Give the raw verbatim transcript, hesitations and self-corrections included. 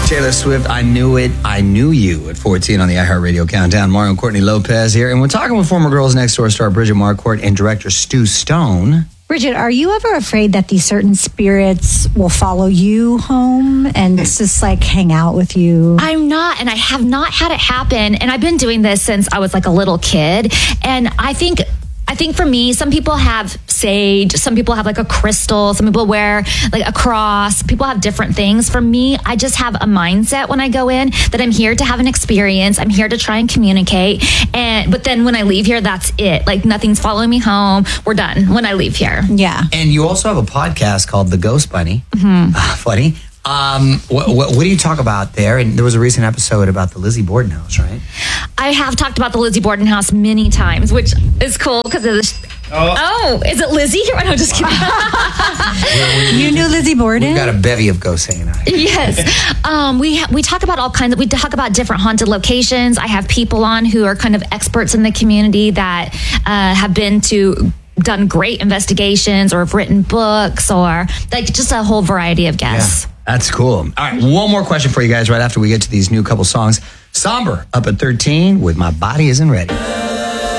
Taylor Swift, I Knew It, I Knew You at fourteen on the iHeartRadio Countdown. Mario and Courtney Lopez here. And we're talking with former Girls Next Door star Bridget Marquardt and director Stu Stone. Bridget, are you ever afraid that these certain spirits will follow you home and just like hang out with you? I'm not, and I have not had it happen. And I've been doing this since I was like a little kid. And I think... I think for me, some people have sage, some people have like a crystal, some people wear like a cross, people have different things. For me, I just have a mindset when I go in that I'm here to have an experience. I'm here to try and communicate. And but then when I leave here, that's it. Like nothing's following me home. We're done when I leave here. Yeah. And you also have a podcast called The Ghost Bunny. Mm-hmm. Uh, funny. Um, what, what, what do you talk about there? And there was a recent episode about the Lizzie Borden house, right? I have talked about the Lizzie Borden house many times, which is cool because of the... Oh. oh, is it Lizzie? No, just kidding. You knew Lizzie Borden? We've got a bevy of ghosts hanging out. Yes. Um, we ha- we talk about all kinds of, we talk about different haunted locations. I have people on who are kind of experts in the community that uh, have been to... done great investigations or have written books or like just a whole variety of guests. Yeah, that's cool. All right, one more question for you guys right after we get to these new couple songs. Somber up at thirteen with My Body Isn't Ready.